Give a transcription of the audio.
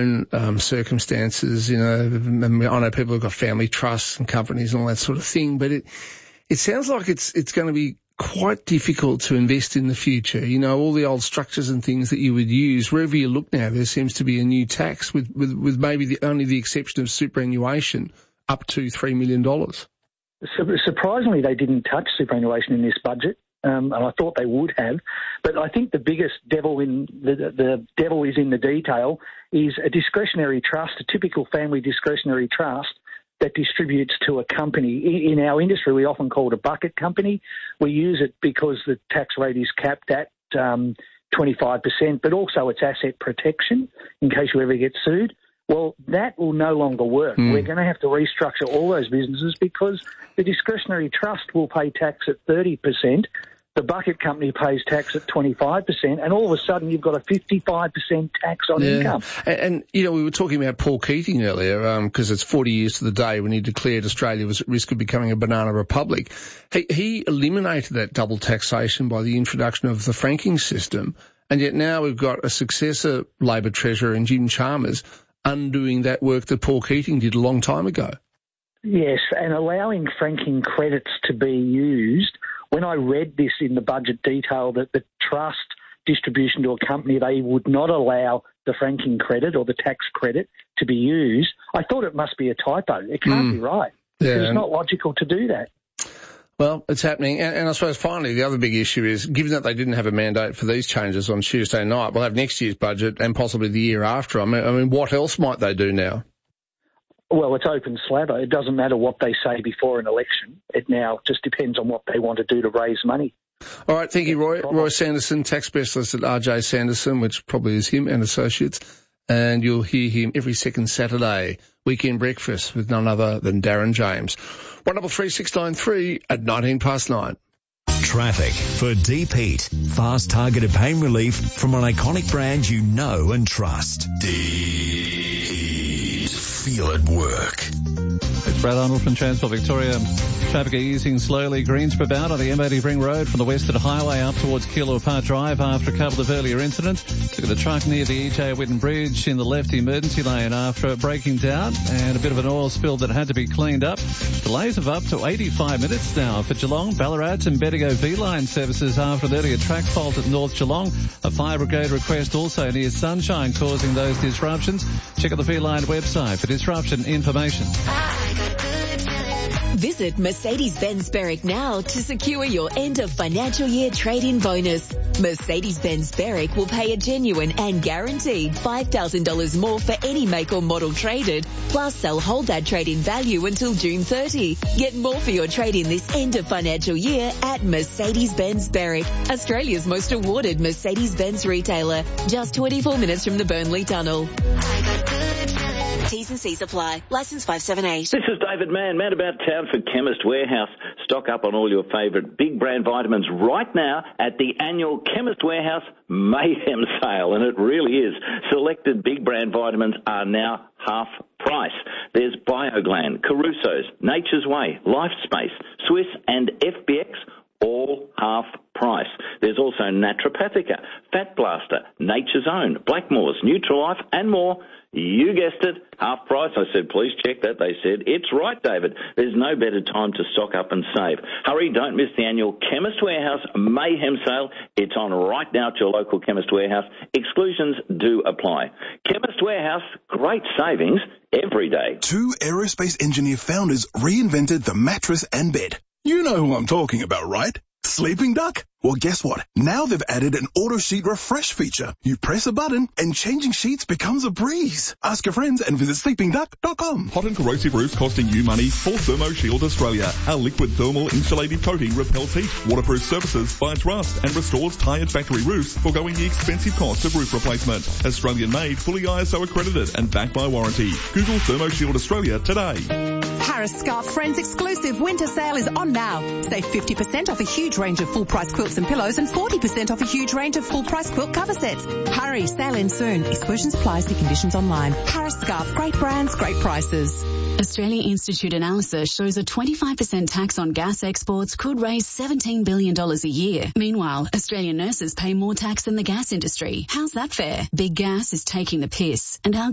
own circumstances. You know, I know people have got family trusts and companies and all that sort of thing, but it sounds like it's going to be quite difficult to invest in the future. You know, all the old structures and things that you would use, wherever you look now, there seems to be a new tax with maybe only the exception of superannuation up to $3 million. Surprisingly, they didn't touch superannuation in this budget, and I thought they would have. But I think the biggest devil the devil is in the detail is a discretionary trust, a typical family discretionary trust that distributes to a company. In our industry, we often call it a bucket company. We use it because the tax rate is capped at 25%, but also it's asset protection in case you ever get sued. Well, that will no longer work. We're going to have to restructure all those businesses because the discretionary trust will pay tax at 30%. The bucket company pays tax at 25%, and all of a sudden you've got a 55% tax on income. And, you know, we were talking about Paul Keating earlier, because it's 40 years to the day when he declared Australia was at risk of becoming a banana republic. He eliminated that double taxation by the introduction of the franking system, and yet now we've got a successor Labor Treasurer in Jim Chalmers undoing that work that Paul Keating did a long time ago. Yes, and allowing franking credits to be used. When I read this in the budget detail that the trust distribution to a company, they would not allow the franking credit or the tax credit to be used, I thought it must be a typo. It can't be right. Yeah. It's not logical to do that. Well, it's happening. And I suppose finally the other big issue is, given that they didn't have a mandate for these changes on Tuesday night, we'll have next year's budget and possibly the year after. I mean, what else might they do now? Well, it's open slather. It doesn't matter what they say before an election. It now just depends on what they want to do to raise money. All right, thank you, Roy. Roy Sanderson, tax specialist at RJ Sanderson, which probably is him and associates. And you'll hear him every second Saturday, Weekend Breakfast, with none other than Darren James. 133693 at 9:19. Traffic for Deep Heat. Fast targeted pain relief from an iconic brand you know and trust. Deep Heat. Feel it work. It's Brad Arnold from Transport Victoria. Traffic easing slowly. Greensboro bound on the M80 Ring Road from the Western Highway up towards Keilor Park Drive after a couple of earlier incidents. Look at the truck near the EJ Whitten Bridge in the left emergency lane after breaking down and a bit of an oil spill that had to be cleaned up. Delays of up to 85 minutes now for Geelong, Ballarat and Bendigo V-Line services after an earlier track fault at North Geelong. A fire brigade request also near Sunshine causing those disruptions. Check out the V-Line website for disruption information. Visit Mercedes-Benz Berwick now to secure your end of financial year trade-in bonus. Mercedes-Benz Berwick will pay a genuine and guaranteed $5,000 more for any make or model traded. Plus, they'll hold that trade-in value until June 30. Get more for your trade-in this end of financial year at Mercedes-Benz Berwick, Australia's most awarded Mercedes-Benz retailer. Just 24 minutes from the Burnley Tunnel. T's and C's apply. Licence 578. This is David Mann about town for Chemist Warehouse. Stock up on all your favourite big brand vitamins right now at the annual Chemist Warehouse Mayhem Sale, and it really is. Selected big brand vitamins are now half price. There's BioGland, Caruso's, Nature's Way, LifeSpace, Swiss and FBX, all half price. There's also Naturopathica, Fat Blaster, Nature's Own, Blackmore's, Nutrilife and more. You guessed it, half price. I said, please check that. They said, it's right, David. There's no better time to stock up and save. Hurry, don't miss the annual Chemist Warehouse Mayhem Sale. It's on right now at your local Chemist Warehouse. Exclusions do apply. Chemist Warehouse, great savings every day. Two aerospace engineer founders reinvented the mattress and bed. You know who I'm talking about, right? Sleeping Duck? Well, guess what? Now they've added an auto sheet refresh feature. You press a button and changing sheets becomes a breeze. Ask your friends and visit sleepingduck.com. Hot and corrosive roofs costing you money? Call Thermo Shield Australia. Our liquid thermal insulated coating repels heat, waterproof surfaces, fights rust and restores tired factory roofs, foregoing the expensive cost of roof replacement. Australian made, fully ISO accredited and backed by warranty. Google Thermo Shield Australia today. Harris Scarf Friends exclusive winter sale is on now. Save 50% off a huge range of full price quilts and pillows and 40% off a huge range of full price quilt cover sets. Hurry, sale ends soon. Exclusions apply, see conditions online. Harris Scarf, great brands, great prices. Australia Institute analysis shows a 25% tax on gas exports could raise $17 billion a year. Meanwhile, Australian nurses pay more tax than the gas industry. How's that fair? Big Gas is taking the piss, and our